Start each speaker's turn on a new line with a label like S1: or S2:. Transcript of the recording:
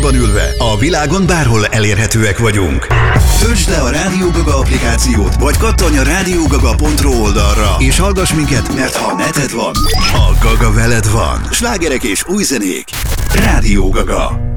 S1: otthonodban ülve, a világon bárhol elérhetőek vagyunk. Töltsd le a Rádió Gaga applikációt, vagy kattanj a rádiógaga.ro oldalra, és hallgass minket, mert ha neted van, a Gaga veled van. Slágerek és új zenék. Rádió Gaga.